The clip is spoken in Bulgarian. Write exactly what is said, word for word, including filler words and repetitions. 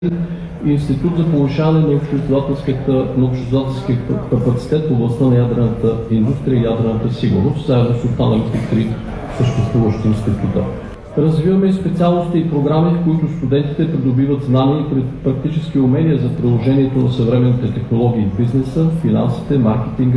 Институт за повишаване на общоизследователския капацитет в областта на ядрената индустрия и ядрената сигурност, заедно с останалите три съществуващи института. Развиваме и специалности и програми, в които студентите придобиват знания и практически умения за приложението на съвременните технологии в бизнеса, финансите, маркетинга,